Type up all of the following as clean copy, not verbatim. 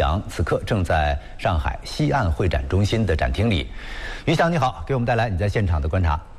翔此刻正在上海西岸会展中心的展厅里。于翔你好，给我们带来你在现场的观察。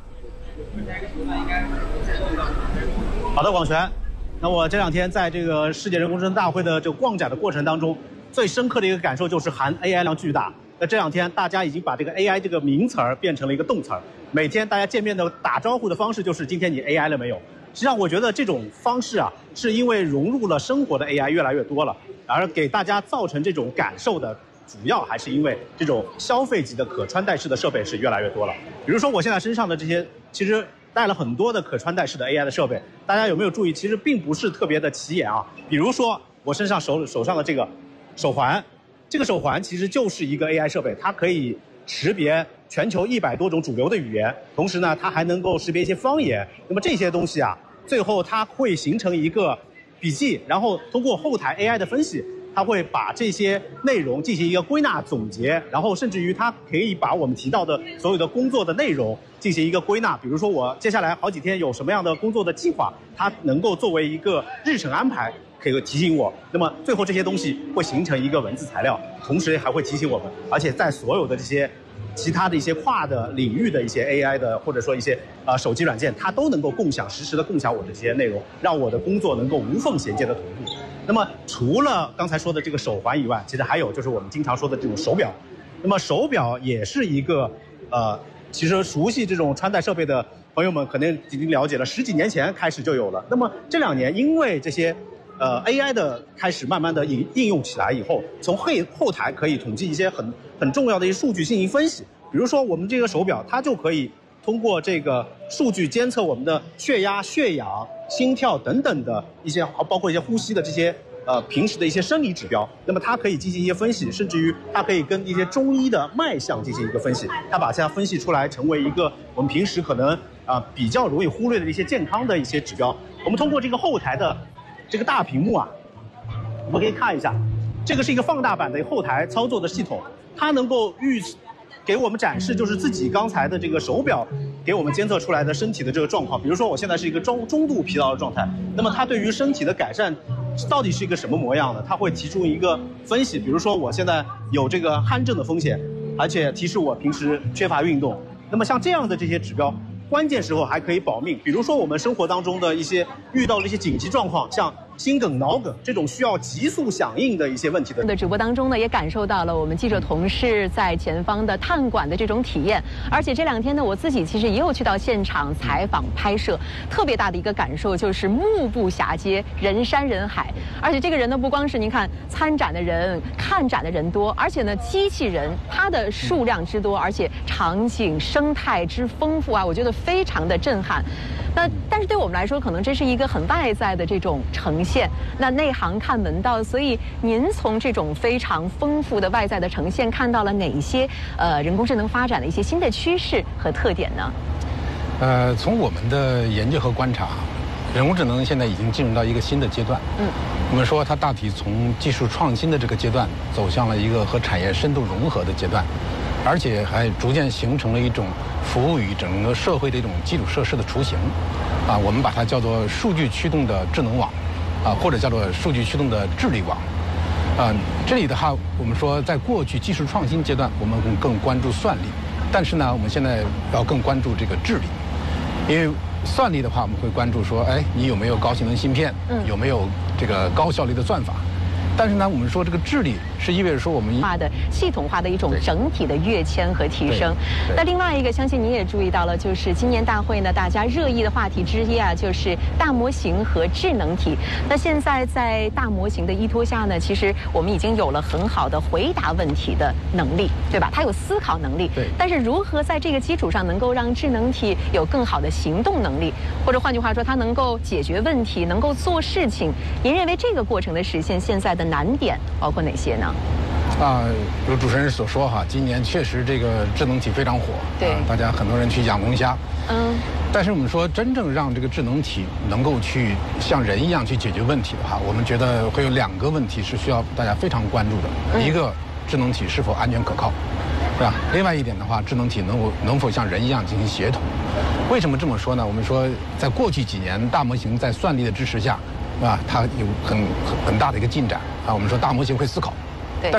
好的，广泉。那我这两天在这个世界人工智能大会的这个逛展的过程当中，最深刻的一个感受就是含 AI 量巨大。那这两天大家已经把这个 AI 这个名词儿变成了一个动词儿，每天大家见面的打招呼的方式就是今天你 AI 了没有？实际上我觉得这种方式啊，是因为融入了生活的 AI 越来越多了，而给大家造成这种感受的主要还是因为这种消费级的可穿戴式的设备是越来越多了。比如说我现在身上的这些，其实带了很多的可穿戴式的 AI 的设备，大家有没有注意？其实并不是特别的起眼啊。比如说我身上手上的这个手环，这个手环其实就是一个 AI 设备，它可以识别全球100多种主流的语言，同时呢，它还能够识别一些方言。那么这些东西啊，最后它会形成一个笔记，然后通过后台 AI 的分析，它会把这些内容进行一个归纳总结，然后甚至于它可以把我们提到的所有的工作的内容进行一个归纳。比如说我接下来好几天有什么样的工作的计划，它能够作为一个日程安排，可以提醒我。那么最后这些东西会形成一个文字材料，同时还会提醒我们，而且在所有的这些其他的一些跨的领域的一些 AI 的或者说一些手机软件，它都能够实时的共享我的这些内容，让我的工作能够无缝衔接的同步。那么除了刚才说的这个手环以外，其实还有就是我们经常说的这种手表。那么手表也是一个其实熟悉这种穿戴设备的朋友们可能已经了解了，10几年前开始就有了。那么这2年因为这些AI 的开始慢慢的应用起来以后，从后台可以统计一些很重要的一些数据进行分析。比如说我们这个手表，它就可以通过这个数据监测我们的血压、血氧、心跳等等的一些，包括一些呼吸的这些平时的一些生理指标。那么它可以进行一些分析，甚至于它可以跟一些中医的脉象进行一个分析，它把它分析出来，成为一个我们平时可能比较容易忽略的一些健康的一些指标。我们通过这个后台的这个大屏幕啊，我们可以看一下，这个是一个放大版的后台操作的系统，它能够给我们展示就是自己刚才的这个手表给我们监测出来的身体的这个状况。比如说我现在是一个中度疲劳的状态，那么它对于身体的改善到底是一个什么模样呢？它会提出一个分析，比如说我现在有这个鼾症的风险，而且提示我平时缺乏运动。那么像这样的这些指标，关键时候还可以保命。比如说我们生活当中的一些遇到了一些紧急状况，像心梗、脑梗这种需要急速响应的一些问题的。 直播当中呢，也感受到了我们记者同事在前方的探馆的这种体验。而且这2天呢，我自己其实也有去到现场采访拍摄，特别大的一个感受就是目不暇接，人山人海。而且这个人呢，不光是您看参展的人、看展的人多，而且呢，机器人它的数量之多，而且场景生态之丰富啊，我觉得非常的震撼。但是对我们来说，可能这是一个很外在的这种呈现，那内行看门道。所以您从这种非常丰富的外在的呈现，看到了哪一些人工智能发展的一些新的趋势和特点呢？ 从我们的研究和观察，人工智能现在已经进入到一个新的阶段。我们说它大体从技术创新的这个阶段，走向了一个和产业深度融合的阶段。而且还逐渐形成了一种服务于整个社会的一种基础设施的雏形，我们把它叫做数据驱动的智能网，或者叫做数据驱动的治理网，这里的话，我们说在过去技术创新阶段，我们更关注算力，但是呢，我们现在要更关注这个治理，因为算力的话，我们会关注说，哎，你有没有高性能芯片，有没有这个高效率的算法。但是呢，我们说这个治理是意味着说我们系统化的一种整体的跃迁和提升。那另外一个，相信你也注意到了，就是今年大会呢，大家热议的话题之一啊，就是大模型和智能体。那现在在大模型的依托下呢，其实我们已经有了很好的回答问题的能力，对吧？它有思考能力。但是如何在这个基础上能够让智能体有更好的行动能力，或者换句话说，它能够解决问题，能够做事情？您认为这个过程的实现，现在的难点包括哪些呢？ 如主持人所说哈，今年确实这个智能体非常火，大家很多人去养龙虾，但是我们说真正让这个智能体能够去像人一样去解决问题的话，我们觉得会有2个问题是需要大家非常关注的。一个，智能体是否安全可靠，是吧？另外一点的话，智能体能否像人一样进行协同？为什么这么说呢？我们说在过去几年，大模型在算力的支持下，它有很大的一个进展啊。我们说大模型会思考。